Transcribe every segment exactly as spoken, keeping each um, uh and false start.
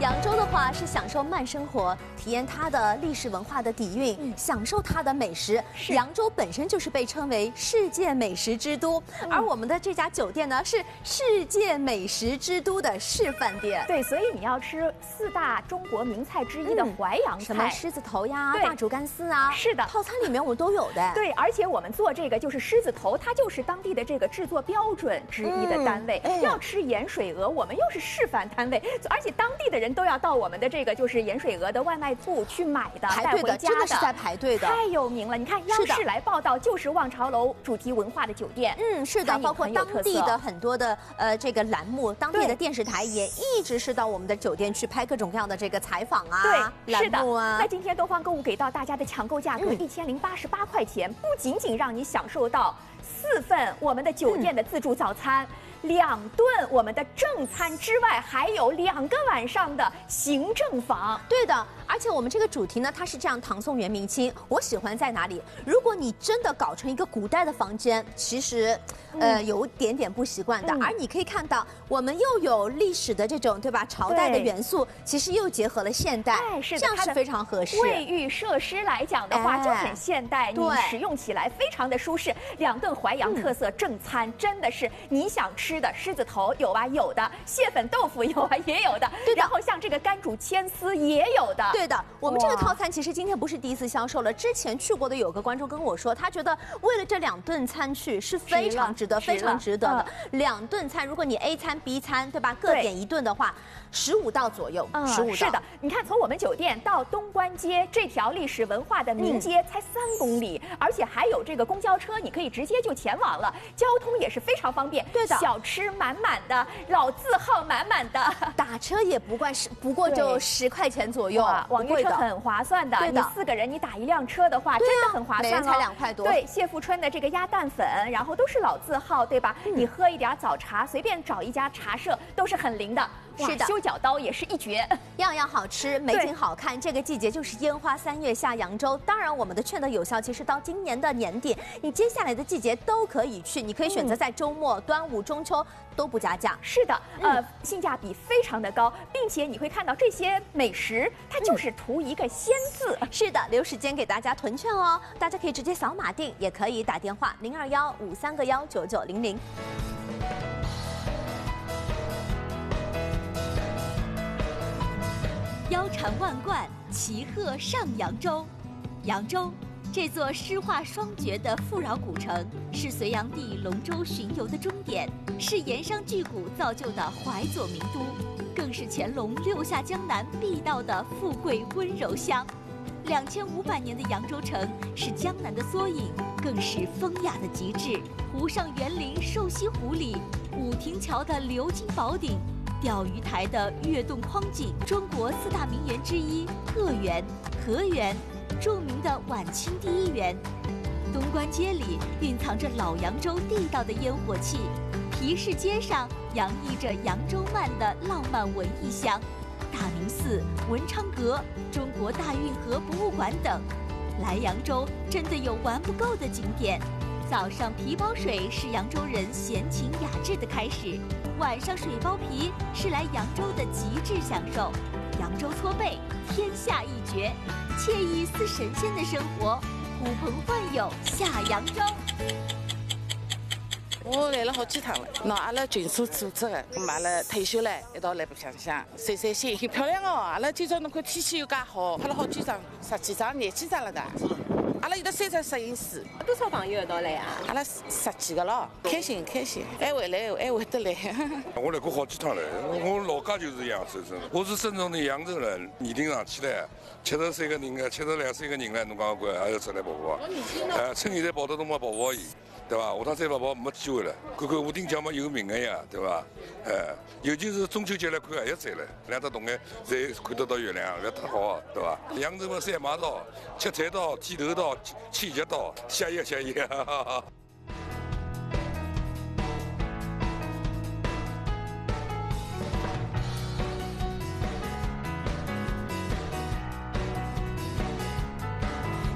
扬州的话是享受慢生活，体验它的历史文化的底蕴，嗯、享受它的美食。扬州本身就是被称为世界美食之都，嗯、而我们的这家酒店呢是世界美食之都的示范店。 对，所以你要吃四大中国名菜之一的淮扬菜， 什么狮子头呀、大煮干丝啊， 是的， 套餐里面我们都有的。 对，而且我们做这个就是狮子头，它就是当地的这个制作标准之一的单位。嗯哎、要吃盐水鹅，我们又是示范单位，而且当地的人都要到我们的这个就是盐水鹅的外卖部去买的， 排队的，真的是在排队的， 太有名了。你看央视来报道，就是望潮楼主题文化的酒店。 嗯，是的，包括当地的很多的呃这个栏目，当地的电视台也一直是到我们的酒店去拍各种各样的这个采访啊， 对， 栏目啊。 那今天东方购物给到大家的抢购价格一千零八十八块钱，不仅仅让你享受到四份我们的酒店的自助早餐。嗯两顿我们的正餐之外，还有两个晚上的行政房。 对的，而且我们这个主题呢，它是这样唐宋元明清。我喜欢在哪里？如果你真的搞成一个古代的房间，其实，呃，嗯、有点点不习惯的。嗯、而你可以看到，我们又有历史的这种对吧朝代的元素，其实又结合了现代， 哎、是的， 这样是非常合适。 卫浴设施来讲的话，哎、就很现代，你使用起来非常的舒适。两顿淮扬特色正餐，嗯、真的是你想吃。的狮子头有啊有的，蟹粉豆腐有啊也有的，对的。然后像这个干煮千丝也有的， 对的。我们这个套餐其实今天不是第一次销售了，之前去过的有个观众跟我说，他觉得为了这两顿餐去是非常值得、非常值得的。嗯、两顿餐，如果你 A 餐 B 餐对吧，各点一顿的话，十五道左右，十五、嗯、 是的。你看，从我们酒店到东关街这条历史文化的名街才三公里，嗯、而且还有这个公交车，你可以直接就前往了，交通也是非常方便。 对的。 小吃满满的，老字号满满的， 打车也不过是不过就十块钱左右， 网约车很划算的。你四个人你打一辆车的话，真的很划算哦， 每人才两块多。 对，谢富春的这个鸭蛋粉，然后都是老字号，对吧？你喝一点早茶，随便找一家茶社都是很灵的。 是的， 修脚刀也是一绝， 样样好吃，美景好看。这个季节就是烟花三月下扬州。当然，我们的券的有效期是到今年的年底，你接下来的季节都可以去，你可以选择在周末、端午、中秋都不加价。 是的，呃，嗯、性价比非常的高，并且你会看到这些美食，它就是图一个鲜字。 嗯、是的，留时间给大家囤券哦，大家可以直接扫码订，也可以打电话零二幺五三个幺九九零零。 腰缠万贯，骑鹤上扬州。扬州这座诗画双绝的富饶古城，是隋炀帝龙舟巡游的终点，是盐商巨贾造就的淮左名都，更是乾隆六下江南必到的富贵温柔乡。两千五百年的扬州城是江南的缩影，更是风雅的极致。湖上园林瘦西湖里，武亭桥的鎏金宝顶，钓鱼台的跃动框景，中国四大名园之一鄂园、河园，著名的晚清第一园。东关街里蕴藏着老扬州地道的烟火气，皮市街上洋溢着扬州慢的浪漫文艺香。大明寺、文昌阁、中国大运河博物馆等，来扬州真的有玩不够的景点。早上皮包水是扬州人闲情雅致的开始，晚上水包皮是来扬州的极致享受。扬州搓背，天下一绝，惬意似神仙的生活，呼朋唤友下扬州。 我来了好几趟了，那阿拉群组组织的，阿拉退休了一道来白相相，散散心，漂亮哦！阿拉今朝侬看天气又介好，拍了好几张，十几张、廿几张了的。阿拉有的三张摄影师， 多少朋友一道来啊？ 阿拉十几个咯，开心开心，还回来还回得来。 我来过好几趟了，我老家就是扬州人，我是正宗的扬州人。年龄上去了，七十岁个人个，七十两岁个人了，侬讲管还要出来跑跑？呃，趁现在跑得动嘛跑跑伊。对吧？下趟再跑跑没机会了。看看武定桥嘛有名的呀，对吧？哎，尤其是中秋节来看还要赞了，两只洞眼侪看得到月亮，那太好，对吧？扬州嘛三马道、七彩道、鸡头道、千吉道，下一下一。 有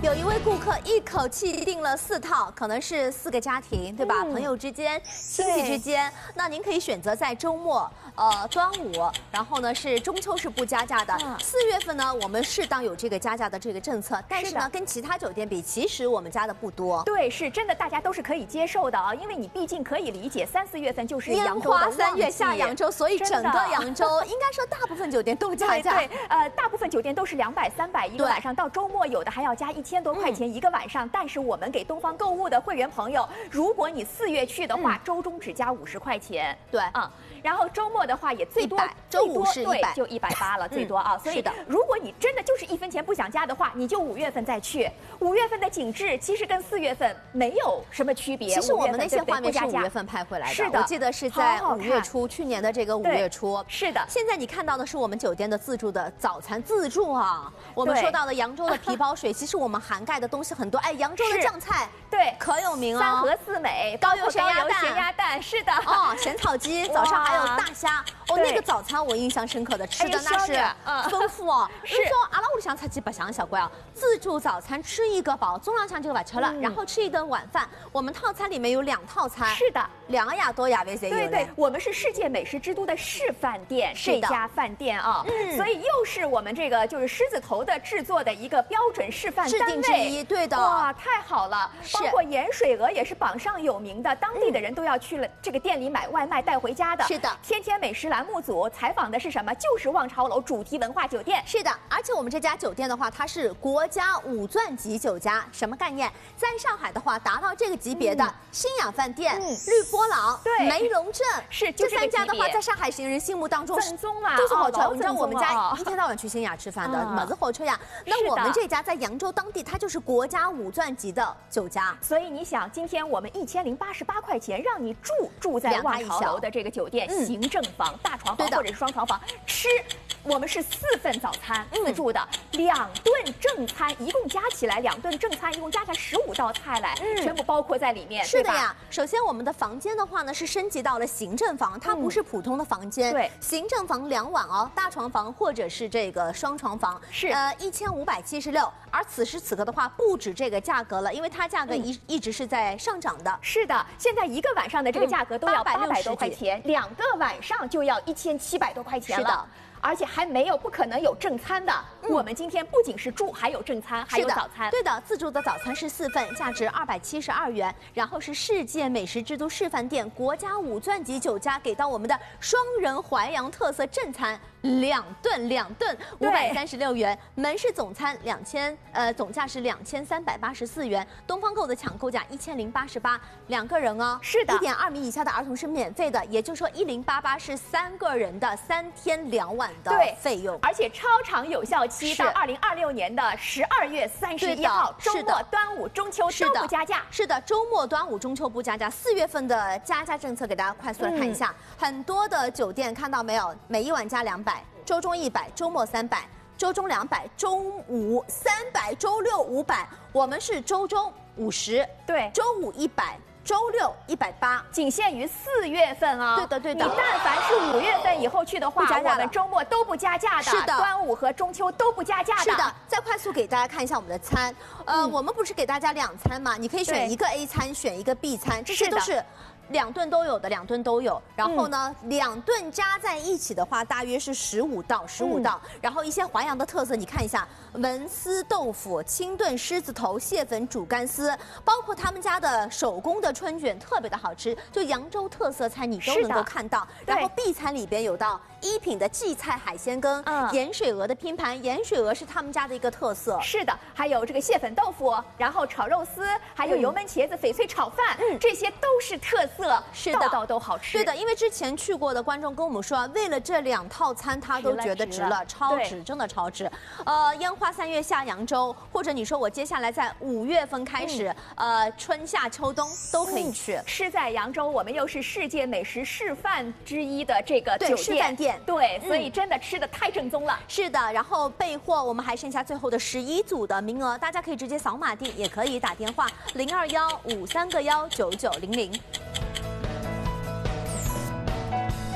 有一位顾客一口气订了四套，可能是四个家庭，对吧？嗯、朋友之间、亲戚之间，那您可以选择在周末、呃端午，然后呢是中秋是不加价的。四、嗯、月份呢，我们适当有这个加价的这个政策，但是呢，是跟其他酒店比，其实我们加的不多。 对，是真的，大家都是可以接受的啊，因为你毕竟可以理解，三四月份就是扬州的旺季，三月下扬州，所以整个扬州应该说大部分酒店都加价。 对对，呃，大部分酒店都是两百、三百一个晚上，到周末有的还要加一千多块钱一个晚上。嗯、但是我们给东方购物的会员朋友，如果你四月去的话，嗯、周中只加五十块钱。 对， 啊、嗯，然后周末的话也最多， 周五是对就一百八了，最多啊。所以的，如果你真的就是一分钱不想加的话，你就五月份再去。五月份的景致其实跟四月份没有什么区别。 其实我们那些画面是五月份拍回来的， 是的， 我记得是在五月初，去年的这个五月初。 是的， 现在你看到的是我们酒店的自助的早餐自助啊。我们说到的扬州的皮包水，其实我们涵盖的东西很多。哎，扬州的酱菜对可有名了， 三和四美、 高邮咸鸭蛋、 咸鸭蛋，是的。 哦，咸草鸡，早上还有大虾。哦，那个早餐我印象深刻的，吃的那是丰富哦。是说阿拉屋里向出去白相小乖啊，自助早餐吃一个饱，中浪向就不吃了，然后吃一顿晚饭。我们套餐里面有两套餐， 是的， 两个亚多亚维 C。 对对，我们是世界美食之都的示范店，这家饭店啊，嗯，所以又是我们这个就是狮子头的制作的一个标准示范单位之一，对的。 哇，太好了！包括盐水鹅也是榜上有名的，当地的人都要去了这个店里买外卖带回家的。 是的， 天天美食栏目组采访的是什么？就是望潮楼主题文化酒店。 是的，而且我们这家酒店的话，它是国家五钻级酒家，什么概念？在上海的话，达到这个级别的新雅饭店、嗯、绿波廊、 对梅龙镇， 是这三家的话，在上海行人心目当中正宗啊， 都是好吃。 哦、 你知道我们家一天到晚去新雅吃饭的，么子好吃呀。那我们这家在扬州当地，它就是国家五钻级的酒家。 所以你想，今天我们一千零八十八块钱让你住住在望潮楼的这个酒店，嗯、行政房、大床房或者是双床房，吃我们是四份早餐自助的，嗯、两顿正餐，一共加起来两顿正餐一共加起来十五道菜来，嗯、全部包括在里面。 是的呀。首先我们的房间的话呢是升级到了行政房，它不是普通的房间。嗯、对，行政房两晚哦，大床房或者是这个双床房是呃一千五百七十六。而此时此刻的话，不止这个价格了，因为它价格一、嗯、一直是在上涨的。 是的，现在一个晚上的这个价格都要八百多块钱，两个晚上就要一千七百多块钱了。 是的。 而且还没有不可能有正餐的。嗯、我们今天不仅是住，还有正餐，还有早餐。 对的，自助的早餐是四份，价值二百七十二元。然后是世界美食之都示范店国家五钻级酒家给到我们的双人淮扬特色正餐。两顿两顿五百三十六元，门市总餐两千，呃，总价是两千三百八十四元。东方购的抢购价一千零八十八，两个人哦， 是的， 一点二米以下的儿童是免费的，也就是说一零八八是三个人的三天两晚的费用， 而且超长有效期到二零二六年的十二月三十一号，周末、端午、中秋都不加价。 是的，周末、端午、中秋不加价。四月份的加价政策给大家快速的看一下，嗯、很多的酒店看到没有，每一晚加两百。周中一百，周末三百，周中两百，周五三百，周六五百。我们是周中五十， 对， 周五一百，周六一百八， 仅限于四月份啊。 对的，对的。 你但凡是五月份以后去的话，我们周末都不加价的。 是的， 端午和中秋都不加价的。 是的。再快速给大家看一下我们的餐，呃，嗯、我们不是给大家两餐嘛？你可以选一个 A 餐，选一个 B 餐，这些都是。两顿都有的，两顿都有。然后呢，嗯、两顿加在一起的话，大约是十五道，十五道。嗯、然后一些淮扬的特色，你看一下，文思豆腐、清炖狮子头、蟹粉煮干丝，包括他们家的手工的春卷，特别的好吃。就扬州特色菜你都能够看到。然后 B 餐里边有到一品的荠菜海鲜羹，嗯、盐水鹅的拼盘，盐水鹅是他们家的一个特色。 是的，还有这个蟹粉豆腐，然后炒肉丝，还有油焖茄子、翡翠炒饭，嗯、这些都是特色。 是的， 道道都好吃。 对的，因为之前去过的观众跟我们说，为了这两套餐，他都觉得值了，超值，真的超值。呃，烟花三月下扬州，或者你说我接下来在五月份开始，嗯、呃，春夏秋冬都可以去。 吃在扬州，我们又是世界美食示范之一的这个酒店， 示范店， 对，所以真的吃的太正宗了。 是的，然后备货我们还剩下最后的十一组的名额，大家可以直接扫码订，也可以打电话零二幺五三个幺九九零零。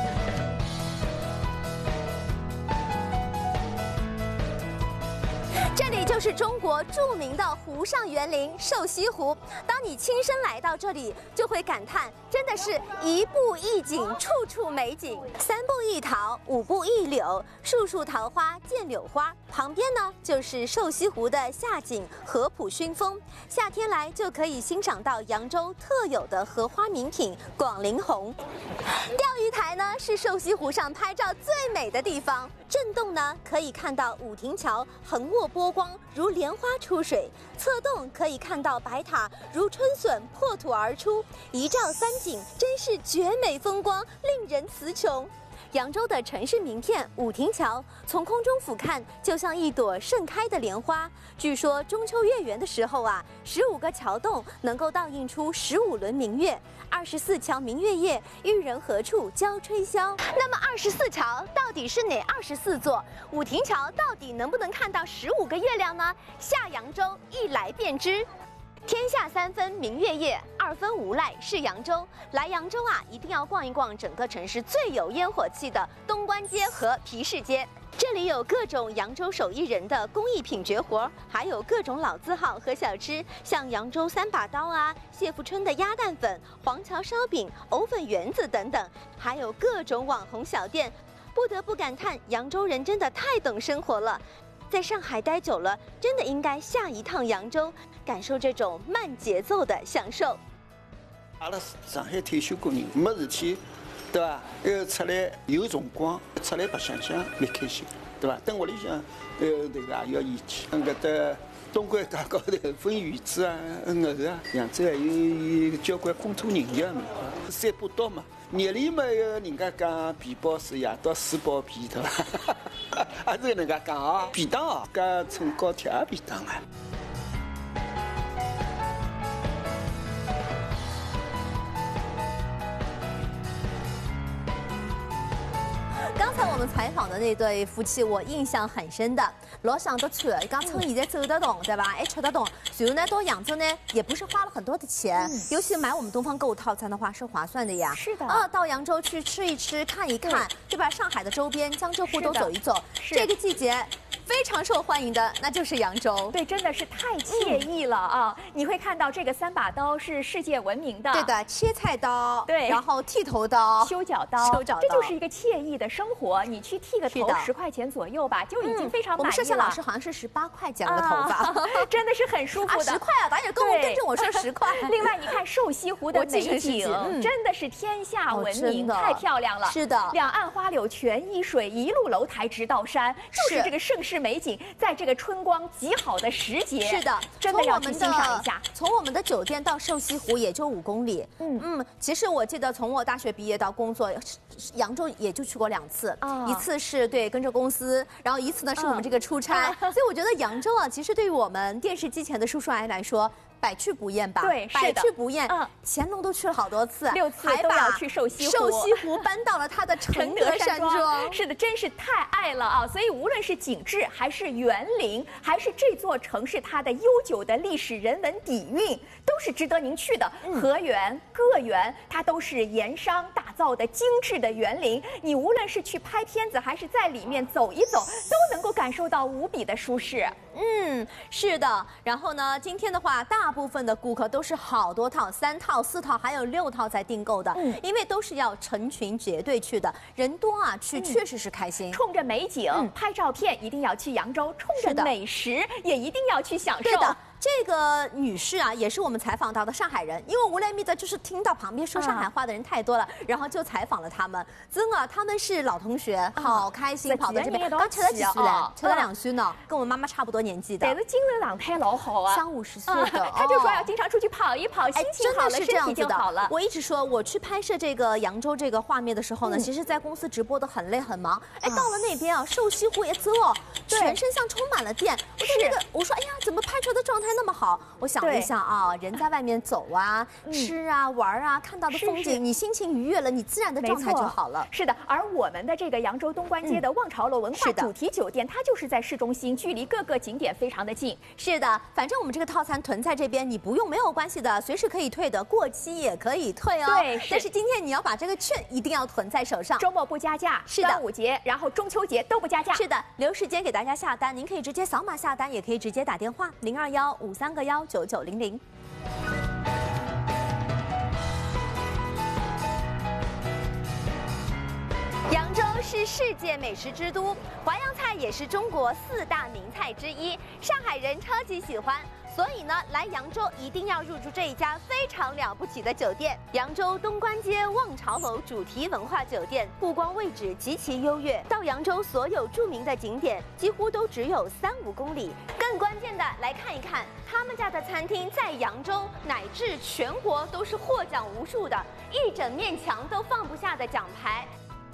这里就是就是中国著名的湖上园林瘦西湖。当你亲身来到这里，就会感叹，真的是一步一景，处处美景。三步一桃，五步一柳，树树桃花见柳花。旁边呢就是瘦西湖的夏景，合浦熏风。夏天来就可以欣赏到扬州特有的荷花名品广陵红。钓鱼台呢是瘦西湖上拍照最美的地方。正洞呢可以看到五亭桥横卧波光，如莲花出水；侧洞可以看到白塔如春笋破土而出，一照三景，真是绝美风光，令人词穷。扬州的城市名片五亭桥，从空中俯瞰就像一朵盛开的莲花。据说中秋月圆的时候啊，十五个桥洞能够倒映出十五轮明月。二十四桥明月夜，玉人何处教吹箫？那么二十四桥到底是哪二十四座？五亭桥到底能不能看到十五个月亮呢？下扬州一来便知。天下三分明月夜，二分无赖是扬州。来扬州啊，一定要逛一逛整个城市最有烟火气的东关街和皮市街。这里有各种扬州手艺人的工艺品绝活，还有各种老字号和小吃，像扬州三把刀啊、谢富春的鸭蛋粉、黄桥烧饼、藕粉圆子等等，还有各种网红小店。不得不感叹，扬州人真的太懂生活了。在上海待久了，真的应该下一趟扬州，感受这种慢节奏的享受。 阿拉上海退休工人没事体，对吧？要出来有辰光出来白相相，蛮开心，对吧？等屋里向，呃，这个也要义气。搿搭东关街高头分园子啊、牛啊，扬州还有有交关风土人情嘛。三把刀嘛，日里嘛有人家讲皮包是夜到水包皮，对吧？也是搿能介讲啊，便当啊，搿乘高铁也便当啊。 刚才我们采访的那对夫妻，我印象很深的，老想得穿，讲趁现在走得动，对吧？还吃得动。随后呢，到扬州呢，也不是花了很多的钱，嗯、尤其买我们东方购物套餐的话是划算的呀。 是的。 啊，到扬州去吃一吃，看一看，对吧？上海的周边，江浙沪都走一走。这个季节。非常受欢迎的，那就是扬州。 对，真的是太惬意了啊！嗯、你会看到这个三把刀是世界闻名的。 对的，切菜刀， 对， 然后剃头刀、 修脚刀， 修脚刀， 这就是一个惬意的生活。你去剃个头，十块钱左右吧，就已经非常满意了。 我们摄像老师好像是十八块剪了个头发， 啊、真的是很舒服的。 十块啊，导演跟我跟着我说十块。 另外，你看瘦西湖的美景，嗯、真的是天下闻名，哦、太漂亮了。 是的， 两岸花柳全依水，一路楼台直到山，就是这个盛世美景，在这个春光极好的时节， 是的， 真的要去欣赏一下。 从我们的酒店到瘦西湖也就五公里。嗯嗯，其实我记得从我大学毕业到工作，扬州也就去过两次，哦、一次是对跟着公司，然后一次呢是我们这个出差。嗯、所以我觉得扬州啊，其实对于我们电视机前的叔叔阿姨来说。百去不厌吧？ 对， 百去不厌。嗯，乾隆都去了好多次， 六次都要去瘦西湖。 瘦西湖搬到了他的承德山庄。 是的，真是太爱了啊！所以无论是景致，还是园林，还是这座城市它的悠久的历史人文底蕴，都是值得您去的。嗯、河园、个园，它都是盐商打造的精致的园林。你无论是去拍片子，还是在里面走一走，都能够感受到无比的舒适。 嗯，是的。然后呢，今天的话，大部分的顾客都是好多套，三套、四套，还有六套在订购的。嗯，因为都是要成群结队去的，人多啊，去确实是开心。 嗯、冲着美景、嗯、拍照片，一定要去扬州；冲着美食，也一定要去享受。 对的。这个女士啊，也是我们采访到的上海人，因为无赖密的就是听到旁边说上海话的人太多了，嗯、然后就采访了他们。真的，他们是老同学，好开心，跑到这边。刚吃了几岁了？吃了两岁呢，跟我妈妈差不多年纪的。 但是精神状态老好啊， 三五十岁的。 他就说要经常出去跑一跑，心情好了，身体就好了。 我一直说，我去拍摄这个扬州这个画面的时候呢，其实在公司直播的很累很忙。哎，到了那边啊，瘦西湖也走哦，全身像充满了电。我说那个，我说哎呀，怎么拍出来的状态那么好？我想了一想啊，人在外面走啊、吃啊、玩啊，看到的风景，你心情愉悦了，你自然的状态就好了。 是的，而我们的这个扬州东关街的望潮楼文化主题酒店，它就是在市中心，距离各个景点非常的近。 是的，反正我们这个套餐囤在这边，你不用没有关系的，随时可以退的，过期也可以退哦。 对， 但是今天你要把这个券一定要囤在手上， 周末不加价， 是的， 端午节，然后中秋节都不加价。 是的，留时间给大家。 大家下单，您可以直接扫码下单，也可以直接打电话零二幺五三个幺九九零零。扬州是世界美食之都，淮扬菜也是中国四大名菜之一，上海人超级喜欢。所以呢，来扬州一定要入住这一家非常了不起的酒店——扬州东关街望潮楼主题文化酒店。不光位置极其优越，到扬州所有著名的景点几乎都只有三五公里。更关键的，来看一看他们家的餐厅在扬州乃至全国都是获奖无数的，一整面墙都放不下的奖牌。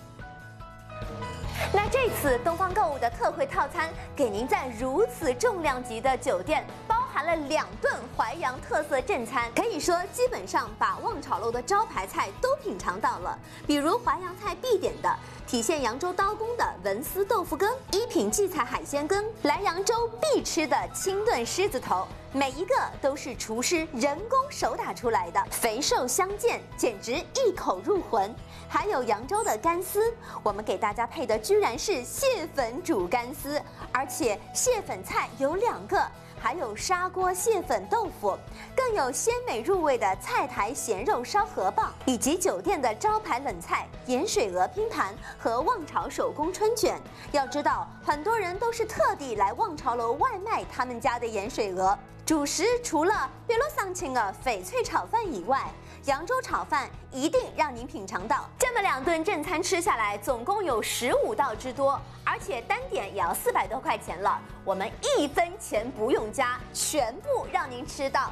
那这次东方购物的特惠套餐，给您在如此重量级的酒店包含了两顿淮扬特色正餐，可以说基本上把望潮楼的招牌菜都品尝到了。比如淮扬菜必点的，体现扬州刀工的文思豆腐羹，一品荠菜海鲜羹，来扬州必吃的清炖狮子头。每一个都是厨师人工手打出来的，肥瘦相间，简直一口入魂。还有扬州的干丝，我们给大家配的居然是蟹粉煮干丝，而且蟹粉菜有两个，还有砂锅蟹粉豆腐，更有鲜美入味的菜台咸肉烧河蚌，以及酒店的招牌冷菜盐水鹅拼盘和望潮手工春卷。要知道，很多人都是特地来望潮楼外卖他们家的盐水鹅。主食除了别罗桑青的翡翠炒饭以外，扬州炒饭一定让您品尝到。这么两顿正餐吃下来，总共有十五道之多，而且单点也要四百多块钱了。我们一分钱不用加，全部让您吃到。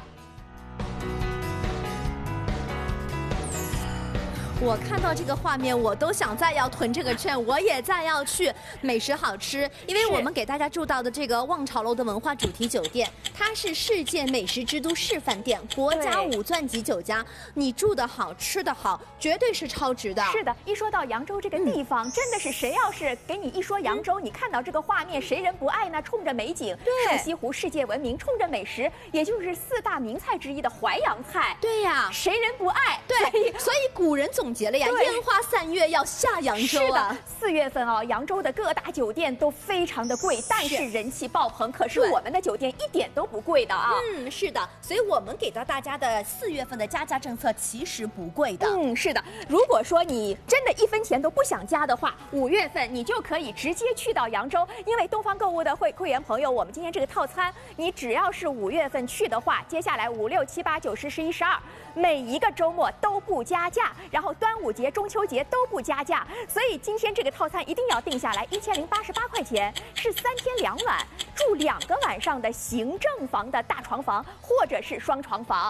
我看到这个画面，我都想再要囤这个券，我也再要去美食好吃。因为我们给大家住到的这个望潮楼的文化主题酒店，它是世界美食之都示范店，国家五钻级酒家。你住得好，吃得好，绝对是超值的。 是的，一说到扬州这个地方，嗯、真的是谁要是给你一说扬州，嗯、你看到这个画面，谁人不爱呢？冲着美景，瘦西湖世界闻名，冲着美食，也就是四大名菜之一的淮扬菜。 对呀， 谁人不爱？ 对，所以, 所以古人总。总结了呀，烟花三月要下扬州啊！ 是的，四月份哦，扬州的各大酒店都非常的贵，但是人气爆棚。可是我们的酒店一点都不贵的啊！ 嗯，是的，所以我们给到大家的四月份的加价政策其实不贵的。 嗯，是的，如果说你真的一分钱都不想加的话，五月份你就可以直接去到扬州，因为东方购物的会会员朋友，我们今天这个套餐，你只要是五月份去的话，接下来五六七八九十十一十二，每一个周末都不加价，然后端午节、中秋节都不加价，所以今天这个套餐一定要定下来，一千零八十八块钱，是三天两晚，住两个晚上的行政房的大床房，或者是双床房。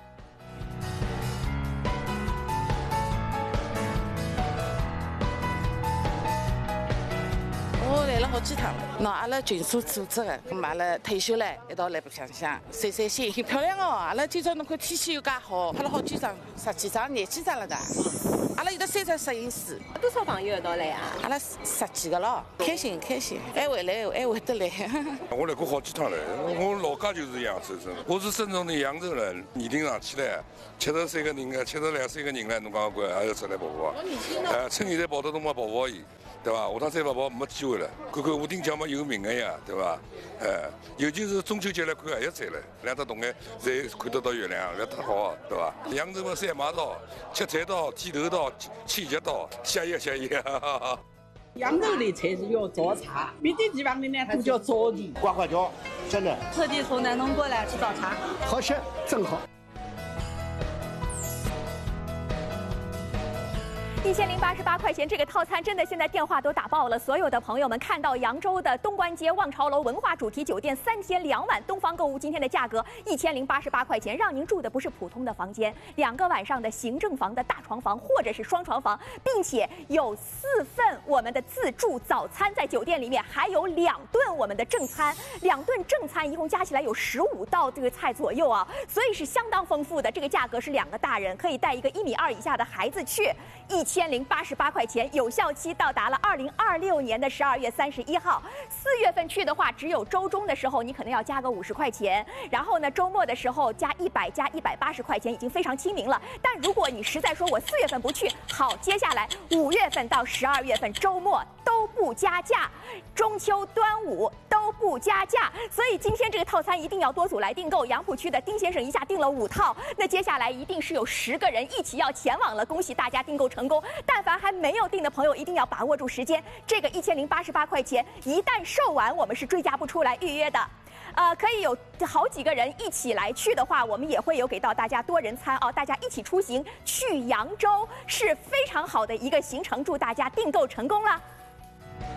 我来了好几趟了，喏，阿拉群所组织的，咁阿拉退休了，一道来白相相，散散心，很漂亮哦。阿拉今朝侬看天气又介好，拍了好几张，十几张、廿几张了噶。阿拉有得三只摄影师， 多少朋友一道来啊？ 阿拉十几个咯，开心开心，还回来还回得来。 我来过好几趟了，我老家就是扬州人，我是正宗的扬州人。年龄上去了，七十岁个人个，七十两岁个人了，侬讲管还要出来跑跑？呃，趁现在跑得都没跑跑伊。对吧？下趟再不跑没机会了。看看五丁奖嘛有名的呀，对吧？哎，尤其是中秋节来看还要赞了，两只洞眼侪看得到月亮，那太好，对吧？扬州的三马刀、切菜刀、剃头刀、切节刀，下一下一。 扬州的菜是要早茶，别的地方的呢都叫早点。 刮花椒，真的。 特地从南通过来吃早茶， 好吃，真好。 一千零八十八块钱这个套餐真的现在电话都打爆了，所有的朋友们看到扬州的东关街望潮楼文化主题酒店三天两晚东方购物今天的价格一千零八十八块钱，让您住的不是普通的房间，两个晚上的行政房的大床房或者是双床房，并且有四份我们的自助早餐在酒店里面，还有两顿我们的正餐，两顿正餐一共加起来有十五道这个菜左右啊，所以是相当丰富的。这个价格是两个大人可以带一个一米二以下的孩子去。一千零八十八块钱，有效期到达了二零二六年的十二月三十一号。四月份去的话，只有周中的时候你可能要加个五十块钱，然后呢周末的时候加一百加一百八十块钱，已经非常亲民了。但如果你实在说我四月份不去，好，接下来五月份到十二月份周末都不加价。中中秋、端午都不加价，所以今天这个套餐一定要多组来订购。杨浦区的丁先生一下订了五套，那接下来一定是有十个人一起要前往了，恭喜大家订购成功。但凡还没有订的朋友，一定要把握住时间，这个一千零八十八块钱一旦售完，我们是追加不出来预约的。呃，可以有好几个人一起来去的话，我们也会有给到大家多人餐哦，大家一起出行去扬州是非常好的一个行程，祝大家订购成功了。